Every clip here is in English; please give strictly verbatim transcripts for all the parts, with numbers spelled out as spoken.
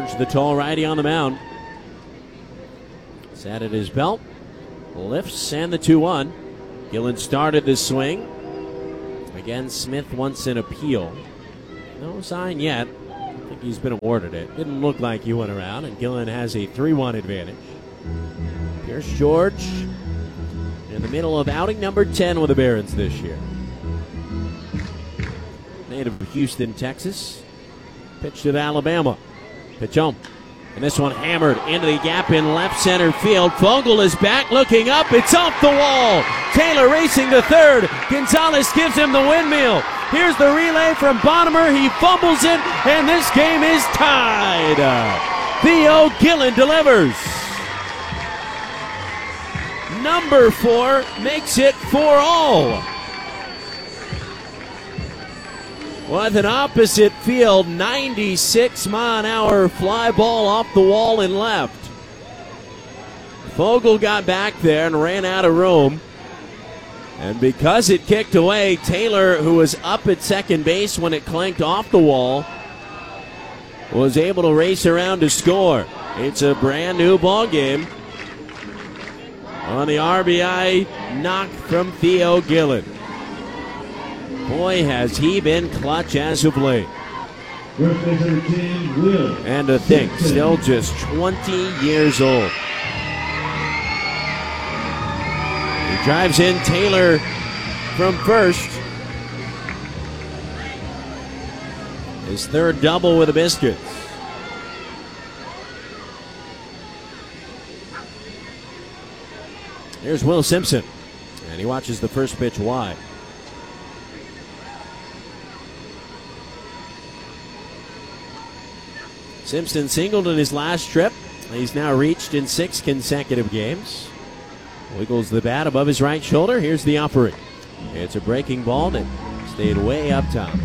George, the tall righty on the mound. Sat at his belt. Lifts and the two one. Gillen started this swing. Again, Smith wants an appeal. No sign yet. I think he's been awarded it. Didn't look like he went around, and Gillen has a three one advantage. Here's George in the middle of outing number ten with the Barons this year. Native of Houston, Texas. Pitched at Alabama. Pitch home. And this one hammered into the gap in left center field. Fogle is back, looking up. It's off the wall. Taylor racing to third. Gonzalez gives him the windmill. Here's the relay from Bonnemer. He fumbles it, and this game is tied. Theo Gillen delivers. Number four makes it four all. With an opposite field ninety-six mile an hour fly ball off the wall and left. Fogle got back there and ran out of room. And because it kicked away, Taylor, who was up at second base when it clanked off the wall, was able to race around to score. It's a brand new ball game on the R B I knock from Theo Gillen. Boy, has he been clutch as of late. And to think, still just twenty years old. He drives in Taylor from first. His third double with the Biscuits. Here's Will Simpson, and he watches the first pitch wide. Simpson singled in his last trip. He's now reached in six consecutive games. Wiggles the bat above his right shoulder. Here's the offering. It's a breaking ball that stayed way up top.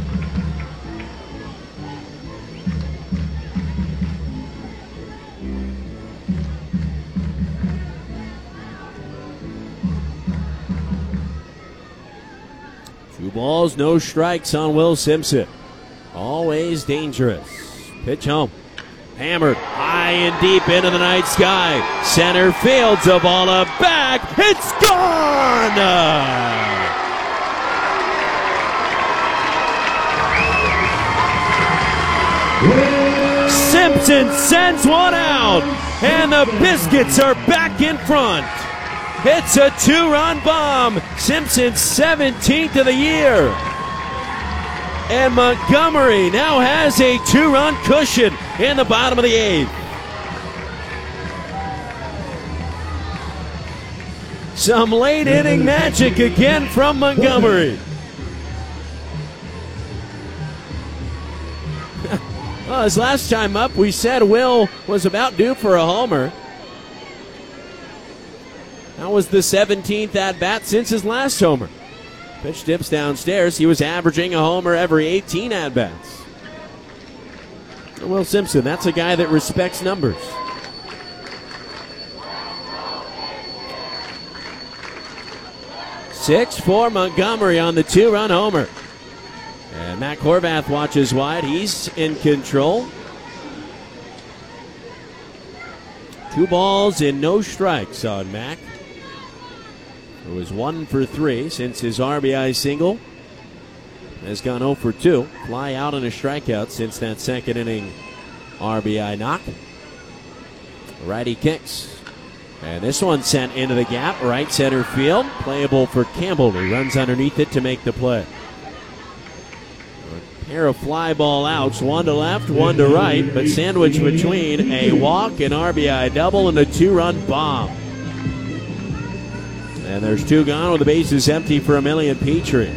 Two balls, no strikes on Will Simpson. Always dangerous. Pitch home. Hammered high and deep into the night sky. Center field's a ball up back. It's gone! Simpson sends one out, and the Biscuits are back in front. It's a two-run bomb. Simpson's seventeenth of the year. And Montgomery now has a two-run cushion in the bottom of the eighth. Some late-inning magic again from Montgomery. Well, his last time up, we said Will was about due for a homer. That was the seventeenth at-bat since his last homer. Pitch dips downstairs. He was averaging a homer every eighteen at-bats. Will Simpson, that's a guy that respects numbers. six four Montgomery on the two-run homer. And Matt Horvath watches wide. He's in control. Two balls and no strikes on Mac. It was one for three since his R B I single. Has gone oh for two. Fly out and a strikeout since that second inning R B I knock. Righty kicks. And this one sent into the gap, right center field. Playable for Campbell. He runs underneath it to make the play. A pair of fly ball outs, one to left, one to right, but sandwiched between a walk, an R B I double, and a two-run bomb. And there's two gone with the bases empty for Emilian Petrie.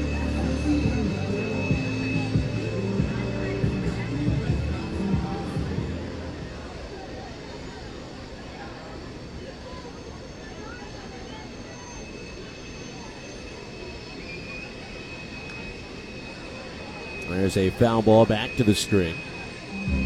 There's a foul ball back to the string.